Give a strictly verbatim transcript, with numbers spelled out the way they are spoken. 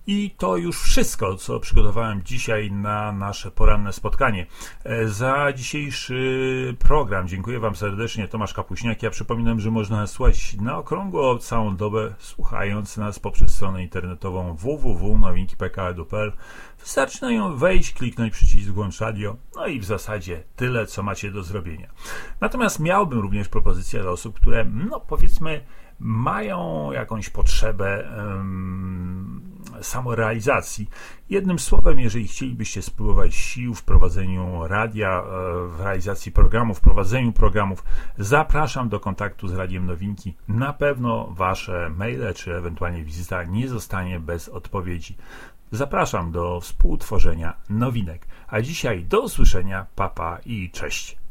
I to już wszystko, co przygotowałem dzisiaj na nasze poranne spotkanie. Za dzisiejszy program dziękuję Wam serdecznie. Tomasz Kapuśniak. Ja przypominam, że można nas słuchać na okrągło całą dobę, słuchając nas poprzez stronę internetową w w w kropka nowinki kropka p k kropka p l. Wystarczy na nią wejść, kliknąć przycisk włącz radio, no i w zasadzie tyle, co macie do zrobienia. Natomiast miałbym również propozycję dla osób, które, no powiedzmy, mają jakąś potrzebę um, samorealizacji. Jednym słowem, jeżeli chcielibyście spróbować sił w prowadzeniu radia, w realizacji programów, w prowadzeniu programów, zapraszam do kontaktu z Radiem Nowinki. Na pewno Wasze maile czy ewentualnie wizyta nie zostanie bez odpowiedzi. Zapraszam do współtworzenia nowinek. A dzisiaj do usłyszenia, papa i cześć.